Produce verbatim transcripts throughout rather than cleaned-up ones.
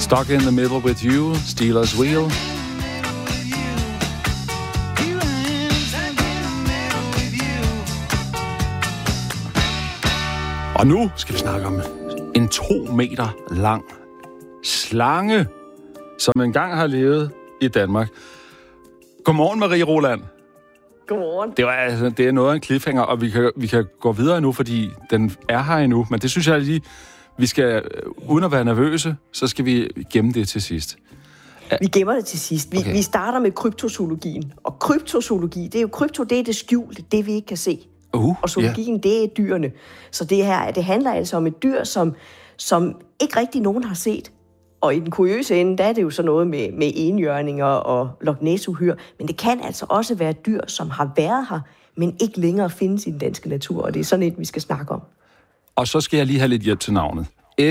Stuck in the middle with you, Steelers Wheel. Og nu skal vi snakke om en to meter lang slange, som engang har levet i Danmark. Godmorgen, Marie Roland. Godmorgen. Det, var, altså, det er noget af en cliffhanger, og vi kan, vi kan gå videre nu, fordi den er her endnu. Men det synes jeg lige, vi skal, uden at være nervøse, så skal vi gemme det til sidst. Vi gemmer det til sidst. Vi, Okay. vi starter med kryptozoologien. Og kryptozoologi, det er jo krypto, det er det skjulte, det vi ikke kan se. Uh, og zoologien, yeah. det er dyrene. Så det her, det handler altså om et dyr, som, som ikke rigtig nogen har set. Og i den kuriøse ende, der er det jo så noget med, med enhjørninger og Loch Ness-uhyr. Men det kan altså også være dyr, som har været her, men ikke længere findes i den danske natur. Og det er sådan et, vi skal snakke om. Og så skal jeg lige have lidt hjælp til navnet.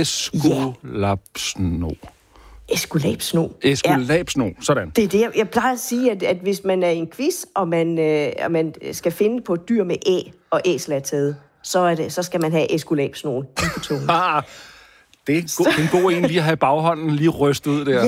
Æskulapsno. Æskulapsno. Æskulapsno, sådan. Det er det, jeg plejer at sige, at, at hvis man er i en quiz, og man, øh, og man skal finde på et dyr med æ og æselaget, så, er det, så skal man have æskulapsnoen på tungen. Ah, det er en god, en god en lige at have i baghånden, lige rystet ud der. Ja,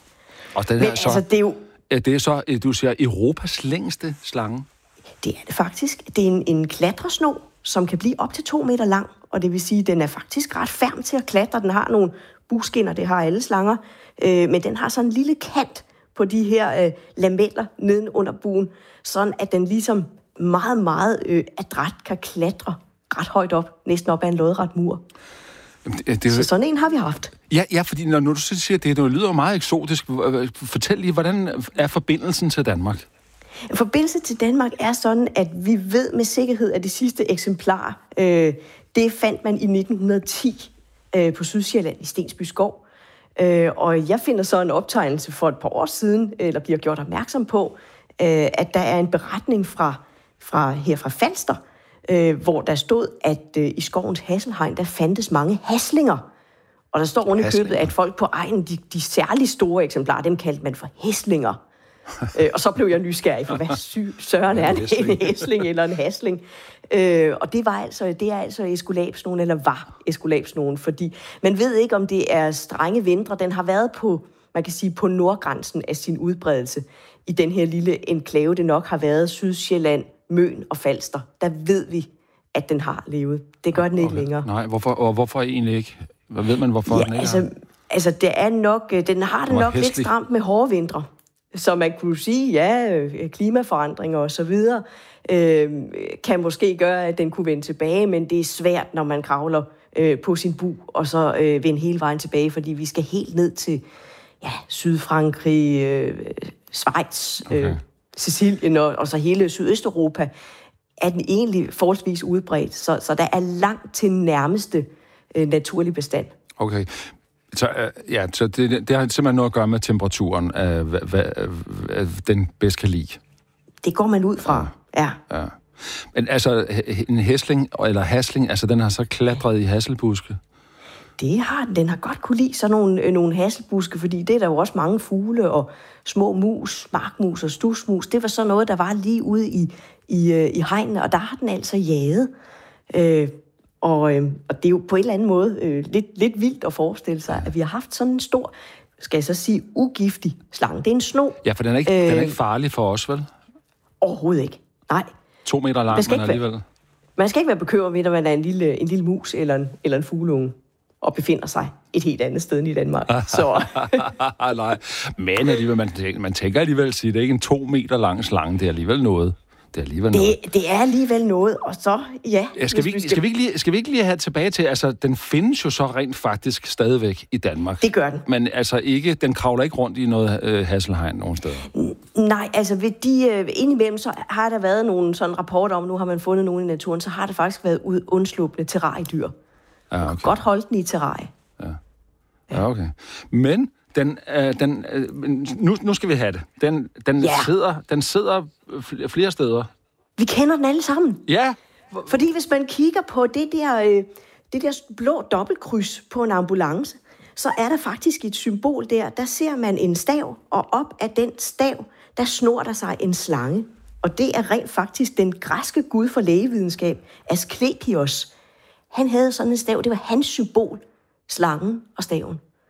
Og den men her så, altså, det er jo... ja, det er så, du siger, Europas længste slange. Det er det faktisk. Det er en, en klatresno, som kan blive op til to meter lang, og det vil sige, at den er faktisk ret færm til at klatre. Den har nogle buskinner, det har alle slanger, øh, men den har sådan en lille kant på de her øh, lameller neden under buen, sådan at den ligesom meget, meget øh, adræt kan klatre ret højt op, næsten op ad en lodret mur. Det, det, Så sådan en har vi haft. ja, ja, fordi når, når du siger det, det lyder jo meget eksotisk. Fortæl lige, hvordan er forbindelsen til Danmark? Forbindelse til Danmark er sådan, at vi ved med sikkerhed, at det sidste eksemplar, øh, det fandt man i nitten ti øh, på Sydsjælland i Stensby Skov. Øh, og jeg finder så en optegnelse for et par år siden, eller bliver gjort opmærksom på, øh, at der er en beretning fra, fra her fra Falster, øh, hvor der stod, at øh, i skovens hasselhegn, der fandtes mange haslinger. Og der står rundt i købet, at folk på egnen, de, de særligt store eksemplarer, dem kaldte man for hæslinger. øh, og så blev jeg nysgerrig for, hvad sy- søren er det, en hæsling eller en hasling? Øh, og det var altså, det er altså æskulapsnogen, eller var æskulapsnogen, fordi man ved ikke, om det er strenge vintre. Den har været på, man kan sige, på nordgrænsen af sin udbredelse i den her lille enklave, det nok har været Sydsjælland, Møn og Falster. Der ved vi, at den har levet. Det gør den ikke okay. længere. Nej, hvorfor, og hvorfor egentlig ikke? Hvad ved man, hvorfor Ja, den ikke altså, er? altså, det er nok, den har det nok hæslig. lidt stramt med hårde vintre. Så man kunne sige, ja, klimaforandringer og så videre øh, kan måske gøre, at den kunne vende tilbage, men det er svært, når man kravler øh, på sin bu og så øh, vende hele vejen tilbage, fordi vi skal helt ned til ja, Sydfrankrig, øh, Schweiz, okay. øh, Sicilien og, og så hele Sydøsteuropa, er den egentlig forholdsvis udbredt. Så, så der er langt til nærmeste øh, naturlig bestand. Okay. Så, øh, ja, så det, det har simpelthen noget at gøre med temperaturen, øh, hvad, hvad, hvad den bedst kan lide. Det går man ud fra, ja. ja. Ja. Men altså, en hæsling, eller hasling, altså den har så klatret i hasselbuske? Det har den. Den har godt kunne lide sådan nogle, øh, nogle hasselbuske, fordi det er der jo også mange fugle og små mus, markmus og stusmus. Det var så noget, der var lige ude i, i, øh, i hegnene, og der har den altså jaget. Øh, og, øh, og det er jo på en eller anden måde øh, lidt, lidt vildt at forestille sig, at vi har haft sådan en stor, skal jeg så sige, ugiftig slange. Det er en sno. Ja, for den er ikke, øh, den er ikke farlig for os, vel? Overhovedet ikke. Nej. To meter lang, men alligevel. Være, man skal ikke være bekymret ved, at man er en lille, en lille mus eller en, eller en fugleunge og befinder sig et helt andet sted end i Danmark. Så. Nej, men alligevel, man, man tænker alligevel at sige, at det er ikke en to meter lang slange, det er alligevel noget. Det er alligevel det, noget. Det er alligevel noget, og så, ja... ja skal, vi, vi skal... Skal, vi ikke lige, skal vi ikke lige have tilbage til, altså, den findes jo så rent faktisk stadigvæk i Danmark. Det gør den. Men altså ikke, den kravler ikke rundt i noget øh, hasselhegn nogen steder. Nej, altså ved de, øh, indimellem så har der været nogle sådan rapporter om, nu har man fundet nogen i naturen, så har det faktisk været ud, undslupne terrariedyr. Ja, okay. Godt holdt den i terrarie. Ja. Ja, okay. Men den, øh, den, øh, nu, nu skal vi have det. Den, den, ja. sidder, den sidder flere steder. Vi kender den alle sammen. Ja. Fordi hvis man kigger på det der, øh, det der blå dobbeltkryds på en ambulance, så er der faktisk et symbol der. Der ser man en stav, og op af den stav, der snor der sig en slange. Og det er rent faktisk den græske gud for lægevidenskab, Asklepios. Han havde sådan en stav, det var hans symbol, slangen og staven.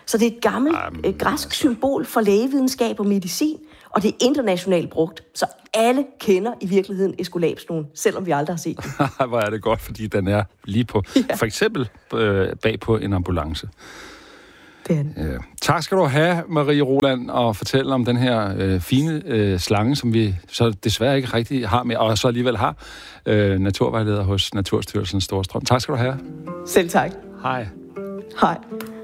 Så det er et gammelt øh, græsk symbol for lægevidenskab og medicin, og det er internationalt brugt, så alle kender i virkeligheden æskulapsnogen, selvom vi aldrig har set den. Hvor er det godt, fordi den er lige på, ja. For eksempel øh, bag på en ambulance. Det er den. Øh, tak skal du have, Marie Roland, og fortælle om den her øh, fine øh, slange, som vi så desværre ikke rigtig har med, og så alligevel har øh, naturvejleder hos Naturstyrelsen Storstrøm. Tak skal du have. Selv tak. Hej. Hej.